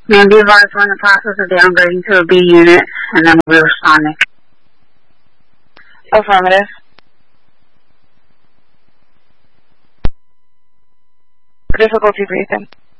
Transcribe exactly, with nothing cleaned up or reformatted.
May be advised we're in the process of downgrading to a B unit, and then we'll be responding. Affirmative. Difficulty breathing.